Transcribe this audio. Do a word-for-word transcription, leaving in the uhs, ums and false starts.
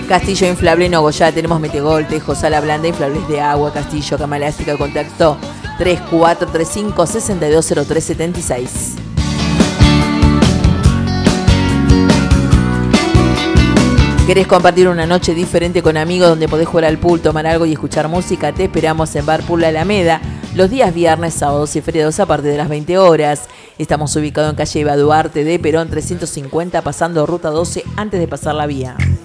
Castillo inflable Nogoyá, tenemos Metegol, Tejo, Sala Blanda, inflables de agua, Castillo, cama elástica, contacto tres cuatro tres cinco, seis dos cero tres siete seis. ¿Querés compartir una noche diferente con amigos donde podés jugar al pool, tomar algo y escuchar música? Te esperamos en Bar Pool Alameda los días viernes, sábados y feriados a partir de las veinte horas. Estamos ubicados en calle Eva Duarte de Perón trescientos cincuenta, pasando ruta doce antes de pasar la vía.